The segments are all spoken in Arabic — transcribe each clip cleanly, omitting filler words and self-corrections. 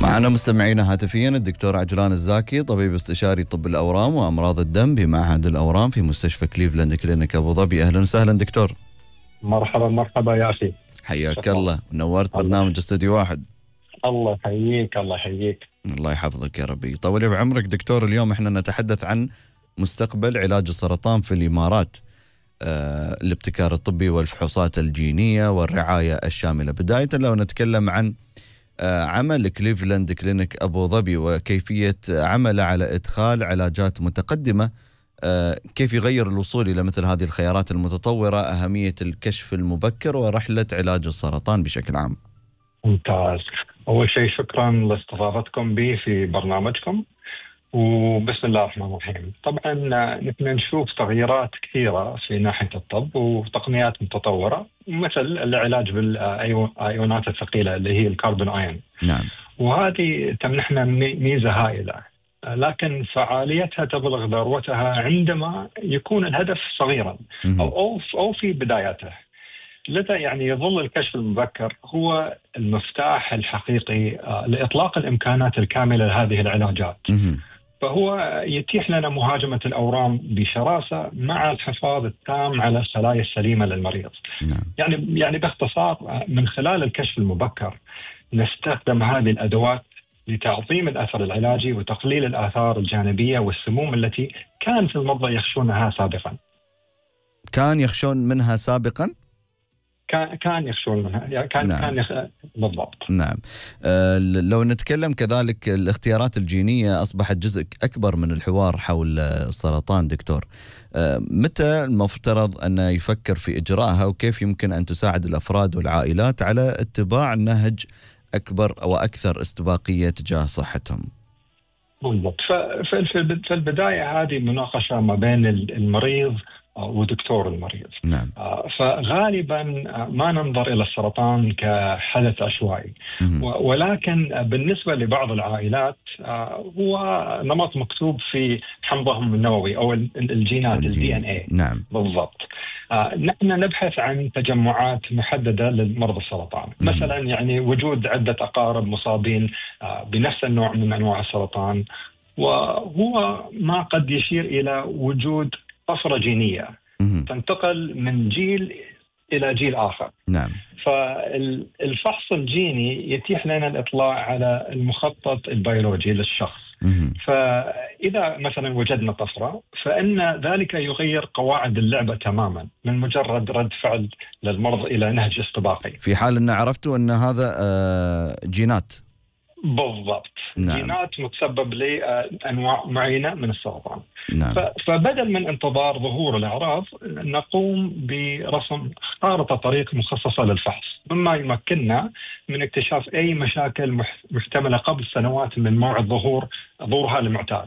معنا مستمعينا هاتفيا الدكتور عجلان الزاكي، طبيب استشاري طب الأورام وأمراض الدم بمعهد الأورام في مستشفى كليفلاند كلينيك أبو ظبي. أهلا وسهلا دكتور. مرحبا مرحبا يا أخي، حياك الله، نورت برنامج استوديو واحد. الله يحييك الله يحييك. الله يحفظك يا ربي، طول بعمرك دكتور. اليوم احنا نتحدث عن مستقبل علاج السرطان في الإمارات، الابتكار الطبي والفحوصات الجينية والرعاية الشاملة. بداية لو نتكلم عن عمل كليفلاند كلينيك أبو ظبي وكيفية عمله على إدخال علاجات متقدمة، كيف يغير الوصول إلى مثل هذه الخيارات المتطورة، أهمية الكشف المبكر ورحلة علاج السرطان بشكل عام. ممتاز. أول شيء شكرا لاستضافتكم بي في برنامجكم، وبسم الله الرحمن الرحيم. طبعا نحن نشوف تغييرات كثيرة في ناحية الطب وتقنيات متطورة، مثل العلاج بالأيونات الثقيلة اللي هي الكربون آيون. نعم. وهذه تمنحنا ميزة هائلة، لكن فعاليتها تبلغ ذروتها عندما يكون الهدف صغيرا أو في بداياته. لذا يعني يظل الكشف المبكر هو المفتاح الحقيقي لإطلاق الإمكانات الكاملة لهذه العلاجات. فهو يتيح لنا مهاجمة الأورام بشراسة مع الحفاظ التام على الخلايا السليمة للمريض. يعني باختصار، من خلال الكشف المبكر نستخدم هذه الأدوات لتعظيم الأثر العلاجي وتقليل الآثار الجانبية والسموم التي كان في المرضى يخشونها سابقا. كان يخشون منها سابقا؟ كان يخشون منها، يعني كان بالضبط. نعم. لو نتكلم كذلك، الاختيارات الجينية أصبحت جزء أكبر من الحوار حول السرطان دكتور. متى المفترض أن يفكر في إجراءها، وكيف يمكن أن تساعد الأفراد والعائلات على اتباع نهج أكبر وأكثر استباقية تجاه صحتهم؟ بالضبط. في البداية هذه مناقشة ما بين المريض ودكتور المريض. نعم. فغالبا ما ننظر إلى السرطان كحدث عشوائي، ولكن بالنسبة لبعض العائلات هو نمط مكتوب في حمضهم النووي أو الجينات DNA. نعم. بالضبط. نحن نبحث عن تجمعات محددة للمرضى السرطان، مثلا يعني وجود عدة أقارب مصابين بنفس النوع من أنواع السرطان، وهو ما قد يشير إلى وجود طفرة جينية تنتقل من جيل إلى جيل آخر. نعم. فالفحص الجيني يتيح لنا الإطلاع على المخطط البيولوجي للشخص. فإذا مثلا وجدنا طفرة، فإن ذلك يغير قواعد اللعبة تماما من مجرد رد فعل للمرض إلى نهج استباقي. في حال أن عرفتوا أن هذا جينات. بالضبط. نعم. جينات متسبب لأنواع معينة من السرطان. نعم. فبدل من انتظار ظهور الأعراض، نقوم برسم خارطة طريق مخصصة للفحص، مما يمكننا من اكتشاف أي مشاكل محتملة قبل سنوات من موعد ظهورها المعتاد.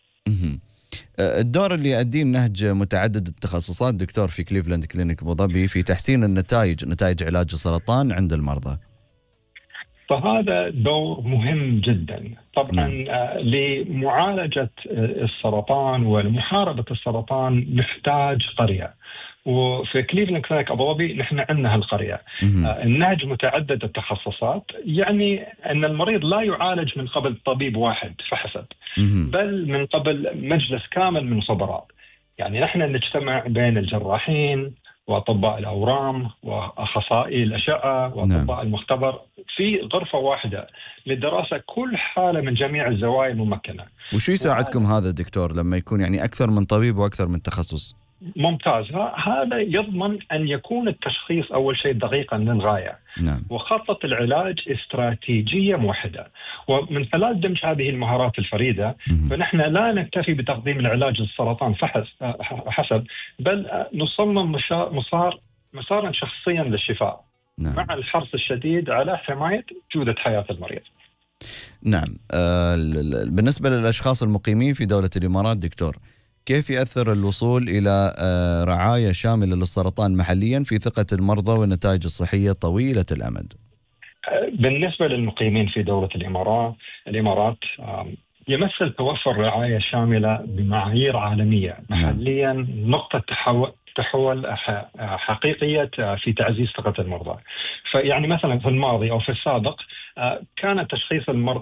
الدور اللي يؤديه النهج متعدد التخصصات دكتور في كليفلاند كلينيك أبو ظبي في تحسين نتائج علاج السرطان عند المرضى. فهذا دور مهم جدا طبعا. لمعالجة السرطان ولمحاربة السرطان نحتاج قرية، وفي كليفلاند كلينيك أبو ظبي نحن عندنا هالقرية. النهج متعدد التخصصات، يعني أن المريض لا يعالج من قبل طبيب واحد فحسب، بل من قبل مجلس كامل من خبراء. يعني نحن نجتمع بين الجراحين وأطباء الأورام وأخصائي الأشعة وأطباء المختبر في غرفة واحدة لدراسة كل حالة من جميع الزوايا الممكنة. وشو يساعدكم هذا دكتور لما يكون يعني أكثر من طبيب وأكثر من تخصص؟ ممتاز. هذا يضمن أن يكون التشخيص أول شيء دقيقا للغاية. نعم. وخطة العلاج استراتيجية موحدة. ومن خلال دمج هذه المهارات الفريدة، فنحن لا نكتفي بتقديم العلاج للسرطان حسب، بل نصمم مسارا شخصيا للشفاء. نعم. مع الحرص الشديد على حماية جودة حياة المريض. نعم. بالنسبة للأشخاص المقيمين في دولة الإمارات دكتور، كيف يأثر الوصول إلى رعاية شاملة للسرطان محليا في ثقة المرضى والنتائج الصحية طويلة الأمد؟ بالنسبة للمقيمين في دولة الإمارات يمثل توفر رعاية شاملة بمعايير عالمية محليا نقطة تحول حقيقية في تعزيز ثقة المرضى. فيعني مثلا في الماضي أو في السابق كان تشخيص المرض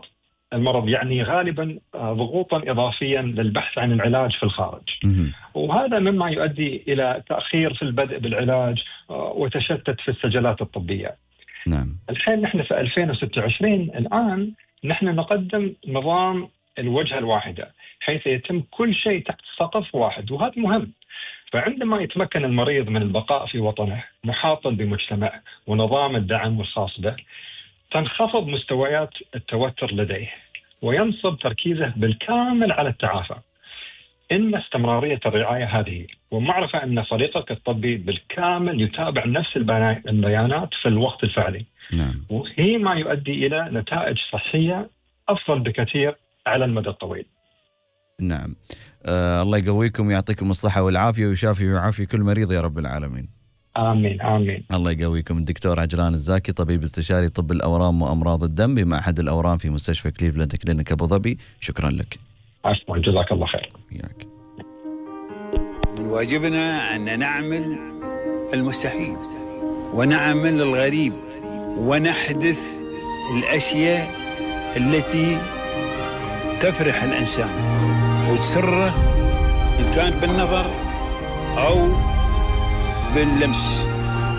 المرض يعني غالبا ضغوطا إضافيا للبحث عن العلاج في الخارج. وهذا مما يؤدي إلى تأخير في البدء بالعلاج وتشتت في السجلات الطبية. نعم. الحين نحن في 2026 الآن نحن نقدم نظام الوجهة الواحدة، حيث يتم كل شيء تحت سقف واحد، وهذا مهم. فعندما يتمكن المريض من البقاء في وطنه محاطا بمجتمع ونظام الدعم الخاص به، تنخفض مستويات التوتر لديه وينصب تركيزه بالكامل على التعافي. إن استمرارية الرعاية هذه ومعرفة أن فريقك الطبي بالكامل يتابع نفس البيانات في الوقت الفعلي. نعم. وهي ما يؤدي إلى نتائج صحية أفضل بكثير على المدى الطويل. نعم. الله يقويكم ويعطيكم الصحة والعافية ويشافي ويعافي كل مريض يا رب العالمين. آمين آمين. الله يقويكم. الدكتور عجلان الزاكي، طبيب استشاري طب الأورام وأمراض الدم بمعهد الأورام في مستشفى كليفلاند كلينيك أبو ظبي. شكرا لك. عفوا، جزاك الله خير. وياك. من واجبنا أن نعمل المستحيل ونعمل الغريب ونحدث الأشياء التي تفرح الإنسان وتسره، إن كان بالنظر أو باللمس.